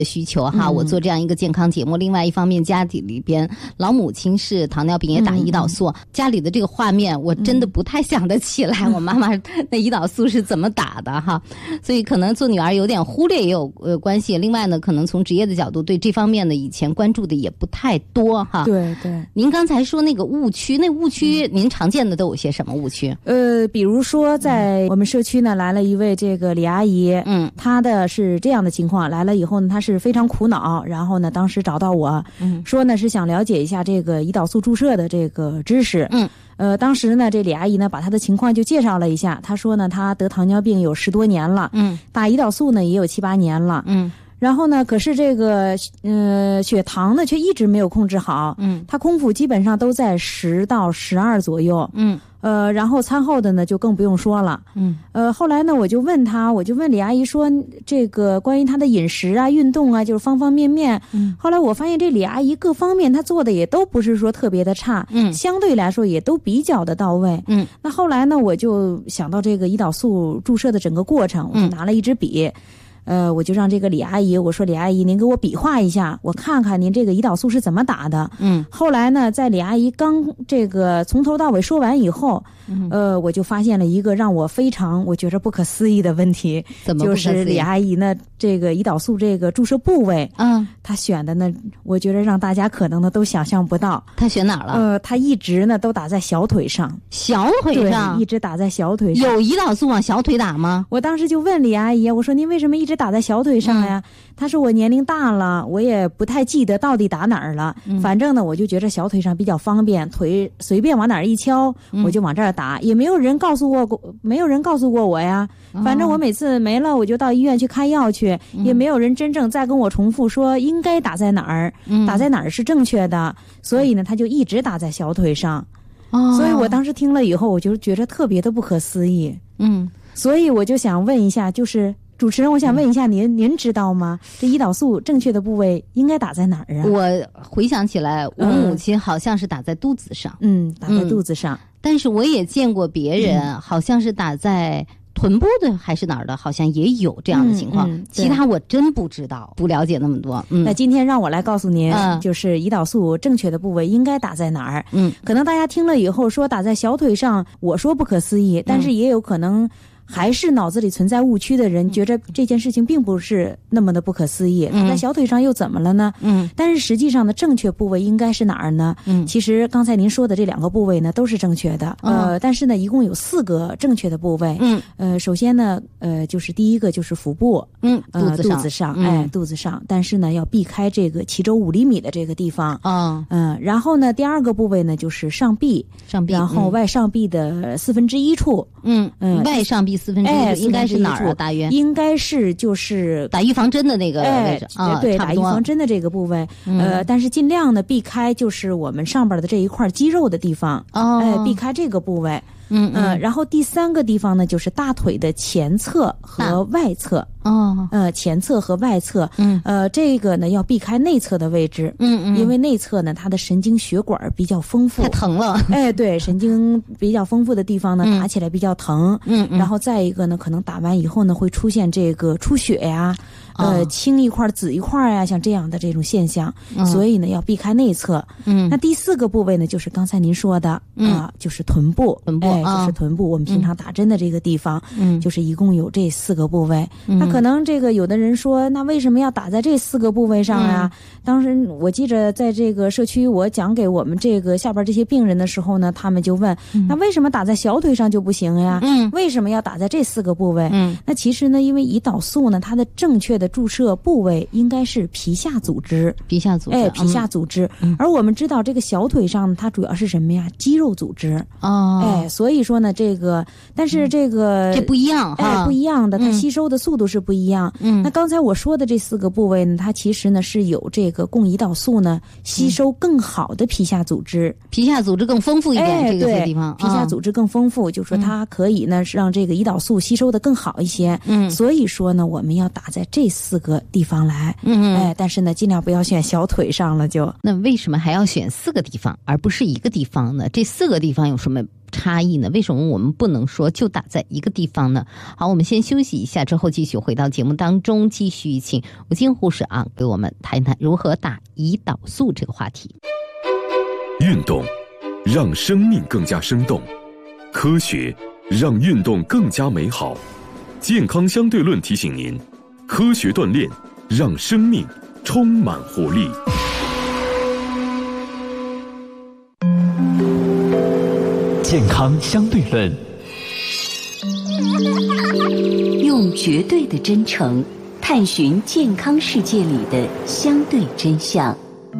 需求哈，我做这样一个健康节目。另外一方面，家庭里边老母亲是糖尿病也打胰岛素，家里的这个画面我真的不太想得起来，我妈妈那胰岛素是怎么打的哈，所以可能做女儿有点忽略也有关系。另外呢，可能从职业的角度对这方面的以前关注的也不太多哈。 对对。 您刚才说那个误区，那误区您常见的都有些什么误区？ 比如说在我们社区呢来了一位这个李阿姨，她的是这样的情况，来了以后呢，她是非常苦恼，然后呢当时找到我，说呢是想了解一下这个胰岛素注射的这个知识。当时呢这李阿姨呢把她的情况就介绍了一下，她说呢她得糖尿病有10多年了，打胰岛素呢也有7、8年了，然后呢可是这个血糖呢却一直没有控制好，她空腹基本上都在10到12左右，然后餐后的呢就更不用说了。后来呢我就问李阿姨说这个关于她的饮食啊运动啊就是方方面面，后来我发现这李阿姨各方面她做的也都不是说特别的差，相对来说也都比较的到位。那后来呢我就想到这个胰岛素注射的整个过程，我就拿了一支笔，我就让这个李阿姨，我说李阿姨您给我比划一下，我看看您这个胰岛素是怎么打的。后来呢在李阿姨刚这个从头到尾说完以后，我就发现了一个让我我觉着不可思议的问题。 怎么不可思议？ 就是李阿姨呢这个胰岛素这个注射部位，她选的呢我觉得让大家可能呢都想象不到。 她选哪儿了？ 她一直呢都打在小腿上。 小腿上？ 对，一直打在小腿上。 有胰岛素往小腿打吗？ 我当时就问李阿姨，我说您为什么一直打在小腿上呀？她说我年龄大了，我也不太记得到底打哪儿了，反正呢我就觉得小腿上比较方便，腿随便往哪儿一敲，我就往这儿打，也没有人告诉过我呀。反正我每次没了我就到医院去开药去，也没有人真正再跟我重复说应该打在哪儿，打在哪儿是正确的，所以呢他就一直打在小腿上。所以我当时听了以后我就觉得特别的不可思议。所以我就想问一下，就是主持人，我想问一下您知道吗？这胰岛素正确的部位应该打在哪儿啊？ 我回想起来，我母亲好像是打在肚子上。 打在肚子上。 但是我也见过别人，好像是打在臀部的还是哪儿的，好像也有这样的情况。其他我真不知道，不了解那么多。 那今天让我来告诉您，就是胰岛素正确的部位应该打在哪儿。可能大家听了以后说打在小腿上，我说不可思议，但是也有可能还是脑子里存在误区的人觉着这件事情并不是那么的不可思议，打在小腿上又怎么了呢？但是实际上的正确部位应该是哪儿呢？其实刚才您说的这2个部位呢都是正确的，但是呢一共有4个正确的部位。首先呢就是第一个就是腹部，肚子上，肚子上，但是呢要避开这个脐周5厘米的这个地方。然后呢第2个部位呢就是上臂，然后外上臂的1/4处。 外上臂1/4应该是哪儿啊？大约应该是就是打预防针的那个位置。 对，打预防针的这个部位。但是尽量的避开就是我们上边的这一块肌肉的地方。避开这个部位。然后第3个地方呢就是大腿的前侧和外侧。前侧和外侧。这个呢要避开内侧的位置。因为内侧呢它的神经血管比较丰富， 太疼了。 对，神经比较丰富的地方呢打起来比较疼。然后再一个呢可能打完以后呢会出现这个出血呀，青一块紫一块呀，像这样的这种现象。所以呢要避开内侧。那第4个部位呢就是刚才您说的就是臀部。就是臀部，我们平常打针的这个地方。就是一共有这4个部位。那可能这个有的人说，那为什么要打在这4个部位上呀？当时我记着在这个社区我讲给我们这个下边这些病人的时候呢，他们就问，那为什么打在小腿上就不行呀？为什么要打在这4个部位？那其实呢因为胰岛素呢它的正确的注射部位应该是皮下组织。皮下组织。而我们知道这个小腿上它主要是什么呀？肌肉组织。所以说呢这个但是这不一样哈。 不一样的，它吸收的速度是不一样。那刚才我说的这4个部位呢，它其实呢是有这个供胰岛素呢吸收更好的皮下组织。皮下组织更丰富一点。这个地方皮下组织更丰富，就是说它可以呢让这个胰岛素吸收的更好一些。所以说呢我们要打在这 4个地方来。但是呢尽量不要选小腿上了就。 那为什么还要选4个地方而不是1个地方呢？这4个地方有什么差异呢？为什么我们不能说就打在1个地方呢？好，我们先休息一下，之后继续回到节目当中，继续请吴静护士给我们谈一谈如何打胰岛素这个话题。 运动让生命更加生动，科学让运动更加美好。健康相对论提醒您，科学锻炼让生命充满活力。 健康相对论， 用绝对的真诚探寻健康世界里的相对真相。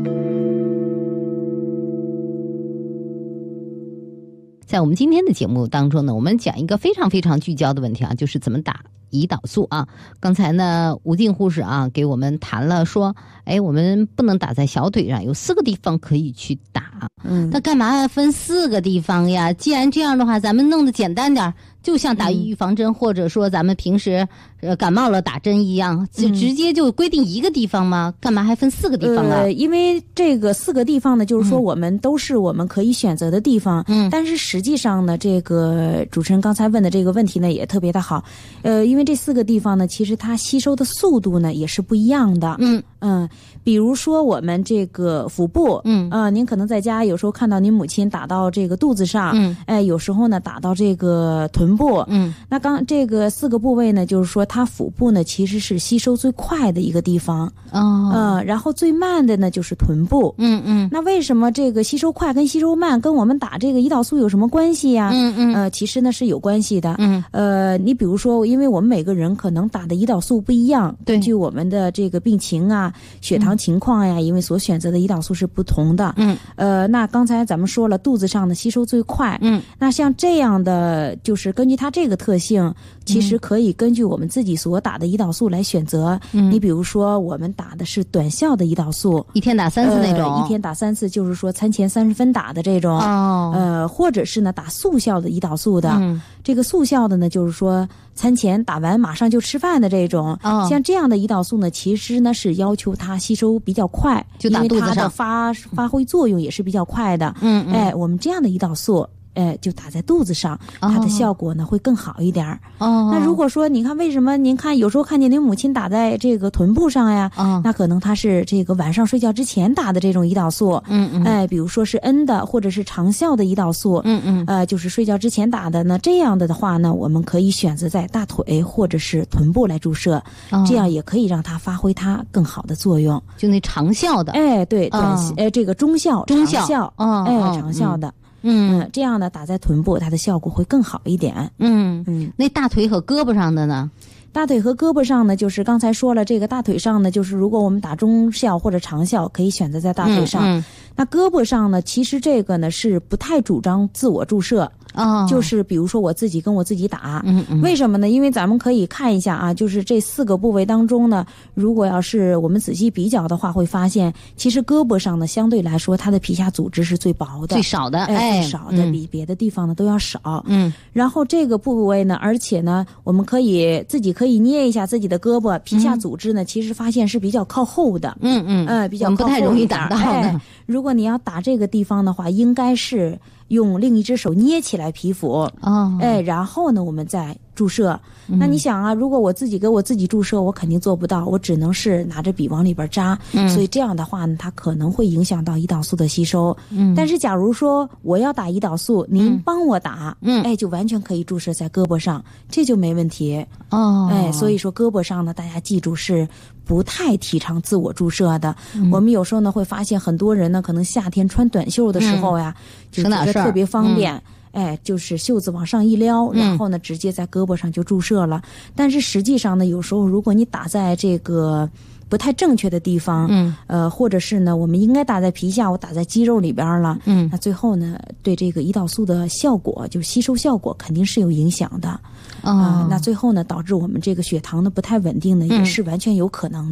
在我们今天的节目当中呢，我们讲一个非常非常聚焦的问题就是怎么打胰岛素刚才呢吴静护士给我们谈了说，我们不能打在小腿上，有4个地方可以去打。那干嘛要分4个地方呀？既然这样的话，咱们弄得简单点，就像打预防针，或者说咱们平时感冒了打针一样，就直接就规定1个地方吗？干嘛还分4个地方因为这个4个地方呢，就是说我们都是我们可以选择的地方。但是实际上呢，这个主持人刚才问的这个问题呢，也特别的好。因为这4个地方呢，其实它吸收的速度呢也是不一样的。比如说我们这个腹部，您可能在家有时候看到您母亲打到这个肚子上，有时候呢打到这个臀部，那这个4个部位呢，就是说它腹部呢其实是吸收最快的一个地方，然后最慢的呢就是臀部。那为什么这个吸收快跟吸收慢跟我们打这个胰岛素有什么关系呀？其实呢是有关系的。你比如说，因为我们每个人可能打的胰岛素不一样，根据我们的这个病情血糖情况呀，因为所选择的胰岛素是不同的。那刚才咱们说了，肚子上的吸收最快。那像这样的，就是根据它这个特性，其实可以根据我们自己所打的胰岛素来选择。你比如说，我们打的是短效的胰岛素 ，1天打3次那种， 1天打3次，就是说餐前30分打的这种。或者是呢打速效的胰岛素的。这个速效的呢，就是说餐前打完马上就吃饭的这种。像这样的胰岛素呢，其实呢是要求它吸收比较快， 就打肚子上， 因为它的发挥作用也是比较快的。我们这样的胰岛素就打在肚子上，它的效果呢会更好一点。那如果说你看，为什么您看有时候看见您母亲打在这个臀部上呀？那可能它是这个晚上睡觉之前打的这种胰岛素。比如说是 N 的或者是长效的胰岛素。就是睡觉之前打的呢。这样的话呢，我们可以选择在大腿或者是臀部来注射，这样也可以让它发挥它更好的作用。 就那长效的。 对，这个中效、长效，长效的。这样呢打在臀部，它的效果会更好一点。 那大腿和胳膊上的呢？ 大腿和胳膊上呢，就是刚才说了，这个大腿上呢，就是如果我们打中效或者长效，可以选择在大腿上。那胳膊上呢，其实这个呢是不太主张自我注射。就是比如说我自己跟我自己打。为什么呢？因为咱们可以看一下就是这4个部位当中呢，如果要是我们仔细比较的话，会发现其实胳膊上呢相对来说它的皮下组织是最薄的， 最少的， 最少的，比别的地方呢都要少。然后这个部位呢，而且呢我们自己可以捏一下自己的胳膊，皮下组织呢其实发现是比较靠后的。比较靠后， 不太容易打到的。 如果你要打这个地方的话，应该是用另一只手捏起来皮肤。然后呢我们再注射。那你想如果我自己给我自己注射，我肯定做不到，我只能是拿着笔往里边扎。所以这样的话呢，它可能会影响到胰岛素的吸收。但是假如说我要打胰岛素，您帮我打，就完全可以注射在胳膊上，这就没问题。所以说胳膊上呢，大家记住是不太提倡自我注射的。我们有时候呢会发现很多人呢，可能夏天穿短袖的时候呀，就觉得特别方便。就是袖子往上一撩，然后呢直接在胳膊上就注射了。但是实际上呢，有时候如果你打在这个不太正确的地方，或者是呢我们应该打在皮下，我打在肌肉里边了，那最后呢对这个胰岛素的效果，就是吸收效果肯定是有影响的。那最后呢导致我们这个血糖呢不太稳定呢，也是完全有可能的。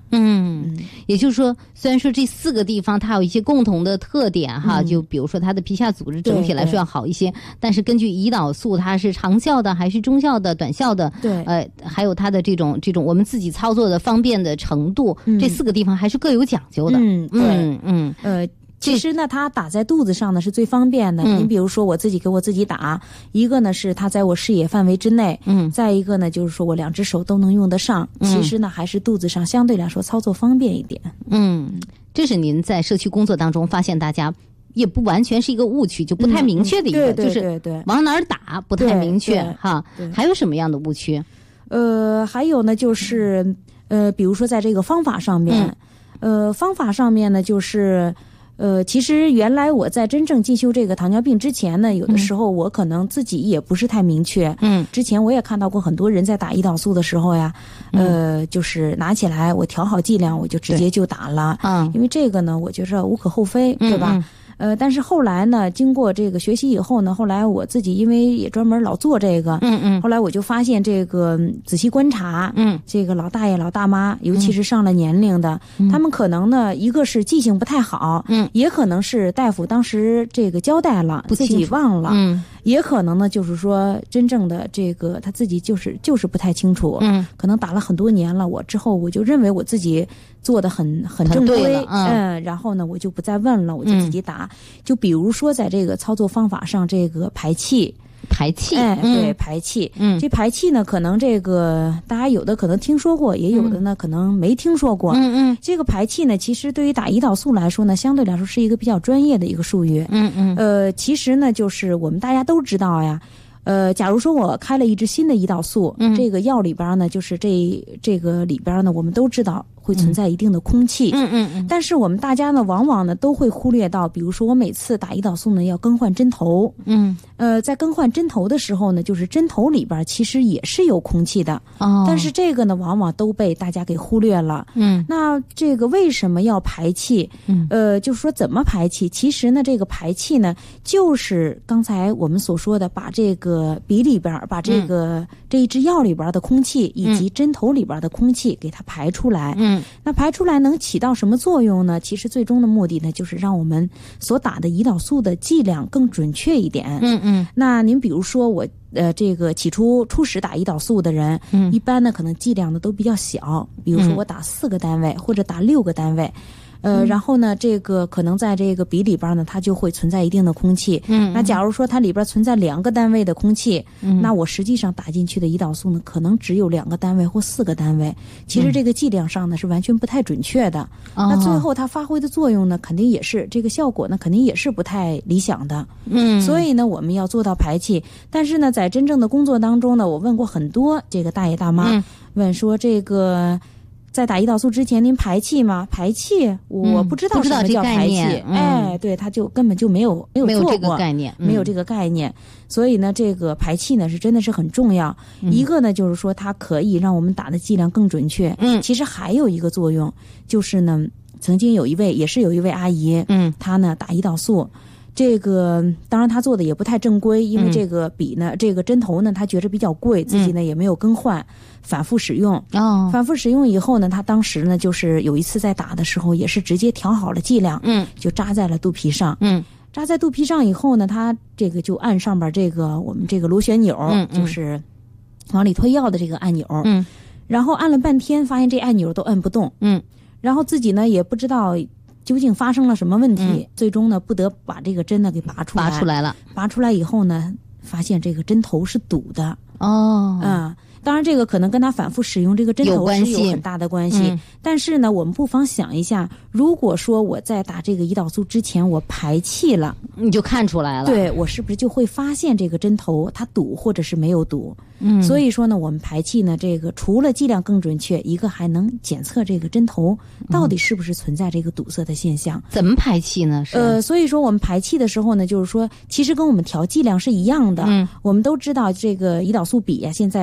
也就是说，虽然说这4个地方它有一些共同的特点哈，就比如说它的皮下组织整体来说要好一些，但是根据胰岛素它是长效的还是中效的、短效的， 对， 还有它的这种我们自己操作的方便的程度，这4个地方还是各有讲究的。 其实呢，它打在肚子上呢是最方便的。您比如说，我自己给我自己打，一个呢是它在我视野范围之内，再一个呢就是说我2只手都能用得上。其实呢，还是肚子上相对来说操作方便一点。 这是您在社区工作当中发现大家也不完全是一就不太明确的一个，就是往哪儿打不太明确哈。还有什么样的误区？ 还有呢就是比如说在这个方法上面，方法上面呢就是。其实原来我在真正进修这个糖尿病之前呢，有的时候我可能自己也不是太明确。之前我也看到过很多人在打胰岛素的时候呀，就是拿起来我调好剂量，我就直接就打了。因为这个呢，我觉着无可厚非，对吧？但是后来呢，经过这个学习以后呢，后来我自己因为也专门老做这个，后来我就发现这个仔细观察，这个老大爷老大妈，尤其是上了年龄的，他们可能呢，一个是记性不太好，也可能是大夫当时这个交代了，自己忘了，也可能呢，就是说真正的这个他自己就是不太清楚，可能打了很多年了，我之后我就认为我自己做的很正规，然后呢，我就不再问了，我就自己打。就比如说在这个操作方法上，这个排气，对，排气，这排气呢，可能这个大家有的可能听说过，也有的呢可能没听说过。这个排气呢，其实对于打胰岛素来说呢，相对来说是一个比较专业的一个术语。其实呢，就是我们大家都知道呀。假如说我开了一支新的胰岛素，这个药里边呢，就是这个里边呢，我们都知道会存在一定的空气。但是我们大家呢，往往呢都会忽略到，比如说我每次打胰岛素呢要更换针头。在更换针头的时候呢，就是针头里边其实也是有空气的。但是这个呢，往往都被大家给忽略了。那这个为什么要排气？就是说怎么排气？其实呢，这个排气呢，就是刚才我们所说的，把这个鼻里边把这一支药里边的空气以及针头里边的空气给它排出来。那排出来能起到什么作用呢？其实最终的目的呢，就是让我们所打的胰岛素的剂量更准确一点。那您比如说我这个初始打胰岛素的人，一般呢可能剂量呢都比较小，比如说我打4个单位或者打6个单位。然后呢，这个可能在这个鼻里边呢，它就会存在一定的空气。那假如说它里边存在2个单位的空气，那我实际上打进去的胰岛素呢，可能只有2个单位或4个单位。其实这个剂量上呢是完全不太准确的。那最后它发挥的作用呢，肯定也是这个效果呢，肯定也是不太理想的。所以呢，我们要做到排气。但是呢，在真正的工作当中呢，我问过很多这个大爷大妈，问说这个。在打胰岛素之前，您排气吗？排气，我不知道什么叫排气。对，他就根本就没有做过， 这个概念， 没有这个概念。所以呢，这个排气呢是真的是很重要。一个呢，就是说它可以让我们打的剂量更准确。其实还有一个作用，就是呢，曾经有一位阿姨，她呢打胰岛素。这个当然他做的也不太正规，因为这个笔呢，这个针头呢，他觉着比较贵，自己呢也没有更换，反复使用。反复使用以后呢，他当时呢就是有一次在打的时候，也是直接调好了剂量，就扎在了肚皮上。扎在肚皮上以后呢，他这个就按上边这个我们这个螺旋钮，就是往里推药的这个按钮。然后按了半天，发现这按钮都按不动。然后自己呢也不知道究竟发生了什么问题，最终呢不得把这个针呢给拔出来了。拔出来以后呢，发现这个针头是堵的。当然这个可能跟他反复使用这个针头是有很大的关系。但是呢，我们不妨想一下，如果说我在打这个胰岛素之前我排气了， 你就看出来了。 对，我是不是就会发现这个针头它堵或者是没有堵？所以说呢，我们排气呢，这个除了剂量更准确，一个还能检测这个针头到底是不是存在这个堵塞的现象。 怎么排气呢？ 所以说我们排气的时候呢，就是说其实跟我们调剂量是一样的。我们都知道这个胰岛素笔啊，现在这个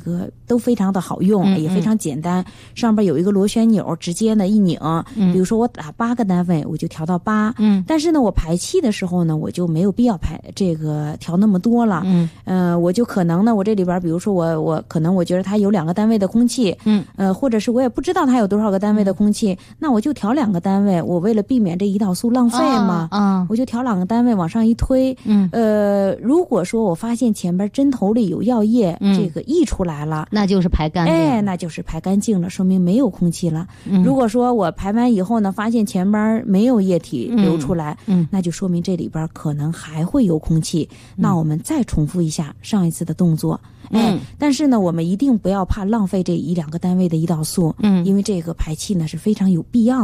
个都非常的好用，也非常简单，上边有一个螺旋钮，直接呢一拧，比如说我打8个单位，我就调到8，但是呢我排气的时候呢，我就没有必要这个调那么多了，我就可能呢，我这里边比如说我可能我觉得它有2个单位的空气，或者是我也不知道它有多少个单位的空气，那我就调2个单位，我为了避免这胰岛素浪费嘛，我就调2个单位往上一推，如果说我发现前边针头里有药液，这个溢出来了， 那就是排干净， 那就是排干净了，说明没有空气了。如果说我排完以后呢，发现前边没有液体流出来，那就说明这里边可能还会有空气，那我们再重复一下上一次的动作。但是呢，我们一定不要怕浪费这1-2个单位的胰岛素，因为这个排气呢是非常有必要的。